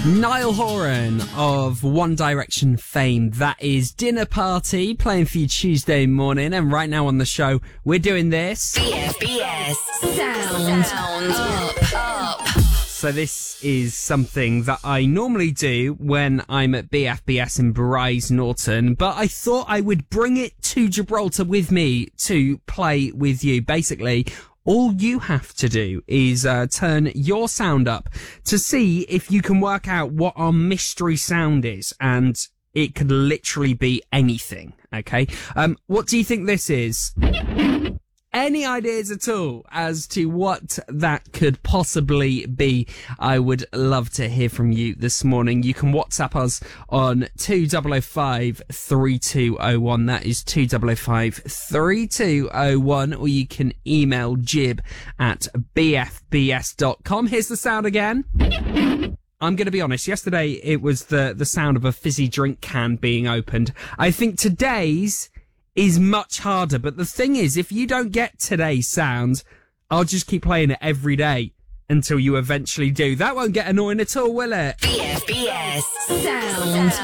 Niall Horan of One Direction fame. That is Dinner Party playing for you Tuesday morning. And right now on the show, we're doing this. BFBS Sound Up. So this is something that I normally do when I'm at BFBS in Bryce Norton, but I thought I would bring it to Gibraltar with me to play with you. Basically, all you have to do is turn your sound up to see if you can work out what our mystery sound is, and it could literally be anything, okay? What do you think this is? Any ideas at all as to what that could possibly be? I would love to hear from you this morning. You can WhatsApp us on 2005 3201. That is 2005 3201. Or you can email jib@bfbs.com. Here's the sound again. I'm going to be honest. Yesterday, it was the sound of a fizzy drink can being opened. I think today's is much harder, but the thing is, if you don't get today's sound, I'll just keep playing it every day until you eventually do. That won't get annoying at all, will it? BFBS Sound